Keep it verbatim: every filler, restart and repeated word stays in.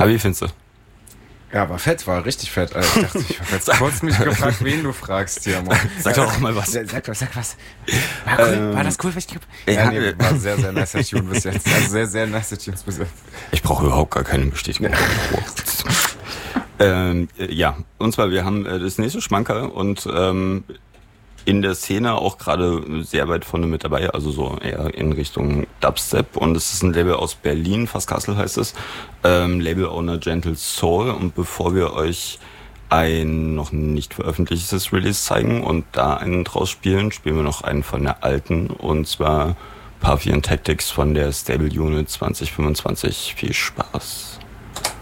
Aber wie findest du? Ja, war fett, war richtig fett. Also ich dachte, ich habe jetzt kurz mich gefragt, wen du fragst hier, Mann. Sag doch auch mal was. Sag was, sag was. War, cool, Ähm, war das cool, was ich gebe? ja, Ja, nee, war sehr, sehr nice Tune bis jetzt. Also sehr, sehr nice Tunes bis jetzt. Ich brauche überhaupt gar keine Bestätigung. ähm, ja, und zwar, wir haben äh, das nächste Schmankerl und ähm, in der Szene auch gerade sehr weit vorne mit dabei, also so eher in Richtung Dubstep, und es ist ein Label aus Berlin, Fasskassel heißt es, ähm, Label Owner Gentle Soul, und bevor wir euch ein noch nicht veröffentlichtes Release zeigen und da einen draus spielen, spielen wir noch einen von der alten, und zwar Puffy and Tactics von der Stable Unit zwanzig fünfundzwanzig. Viel Spaß!